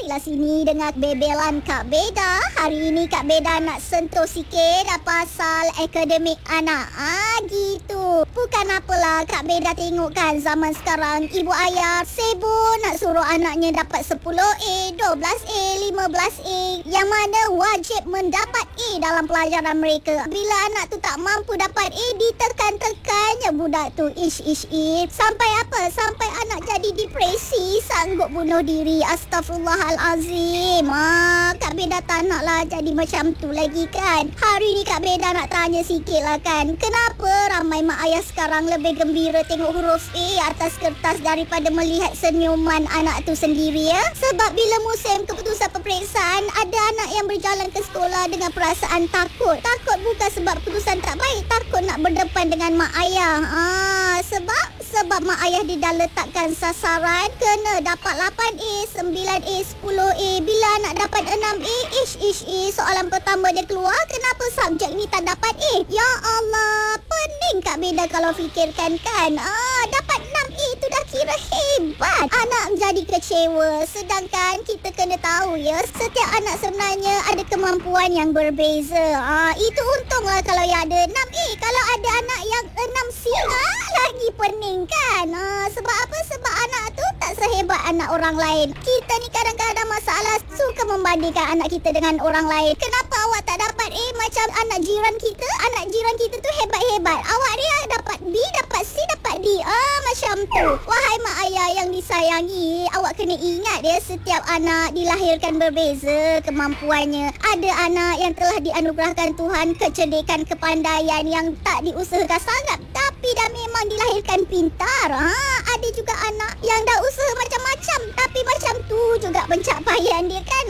Baiklah, sini dengar bebelan Kak Beda. Hari ini Kak Beda nak sentuh sikit pasal akademik anak. Gitu. Bukan apalah, Kak Beda tengok kan zaman sekarang ibu ayah sibuk nak suruh anaknya dapat 10A, 12A, 15A. Yang mana wajib mendapat A dalam pelajaran mereka. Bila anak tu tak mampu dapat A, ditekan-tekannya budak tu ish. Sampai apa? Sampai anak jadi depresi, sanggup bunuh diri. Astaghfirullahalazim. Kak Beda tak naklah jadi macam tu lagi kan. Hari ni Kak Beda nak tanya sikit lah kan. Kenapa ramai mak ayah sekarang lebih gembira tengok huruf A atas kertas daripada melihat senyuman anak tu sendiri ya? Sebab bila musim keputusan peperiksaan, ada anak yang berjalan ke sekolah dengan perasaan takut. Takut bukan sebab keputusan tak baik, takut nak berdepan dengan mak ayah. Sebab mak ayah dia dah letakkan sasaran kena dapat 8A, 9A, 10A. Bila anak dapat 6A, soalan pertama dia keluar, kenapa subjek ni tak dapat A? Ya Allah, pening Kak Beda kalau fikirkan kan. Dapat 6A tu dah kira hebat. Anak jadi kecewa. Sedangkan kita kena tahu ya, setiap anak sebenarnya ada kemampuan yang berbeza. Itu untunglah kalau yang ada 6A. Kalau ada anak yang 6C, lagi pening kan. Sebab apa? Sebab anak tu tak sehebat anak orang lain. Kita ni kadang-kadang masalah suka membandingkan anak kita dengan orang lain. Kenapa awak tak dapat A macam anak jiran kita? Anak jiran kita tu hebat-hebat. Awak dia dapat B, dapat C, dapat D. Macam tu. Wahai mak ayah yang disayangi, awak kena ingat ya, setiap anak dilahirkan berbeza kemampuannya. Ada anak yang telah dianugerahkan Tuhan kecerdikan, kepandaian yang tak diusahakan sangat, tapi dah memang dilahirkan pintar. Ada juga anak yang dah usaha macam-macam, tapi macam tu juga pencapaian dia kan.